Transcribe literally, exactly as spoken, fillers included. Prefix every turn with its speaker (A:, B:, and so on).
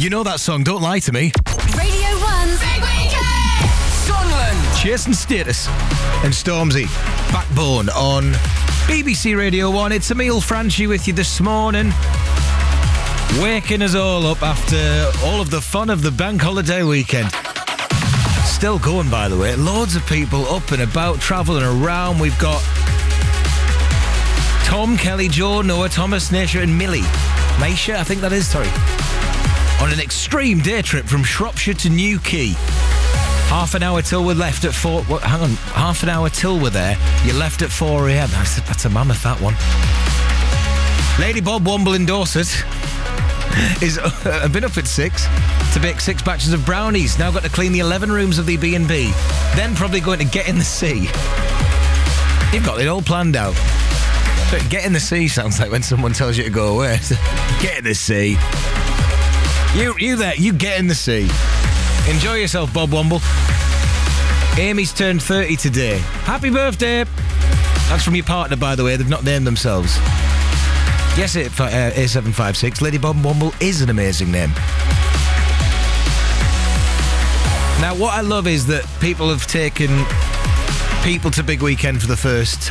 A: You know that song, Don't Lie to Me.
B: Radio one's Big Weekend!
C: Sunland!
A: Jason Status and Stormzy. Backbone on B B C Radio one. It's Emile Franchi with you this morning. Waking us all up after all of the fun of the bank holiday weekend. Still going, by the way. Loads of people up and about, travelling around. We've got Tom, Kelly, Joe, Noah, Thomas, Naisha and Millie. Naisha, I think that is, sorry. On an extreme day trip from Shropshire to Newquay. Half an hour till we're left at four... What, hang on. Half an hour till we're there. You're left at four a.m. That's, that's a mammoth, that one. Lady Bob Womble in Dorset is uh, been up at six to bake six batches of brownies. Now got to clean the eleven rooms of the B and B. Then probably going to Get in the Sea. You've got it all planned out. But Get in the Sea sounds like when someone tells you to go away. Get in the sea. You, you there, you get in the sea. Enjoy yourself, Bob Womble. Amy's turned thirty today. Happy birthday. That's from your partner, by the way. They've not named themselves. Yes, A seven five six. Lady Bob Womble is an amazing name. Now, what I love is that people have taken people to Big Weekend for the first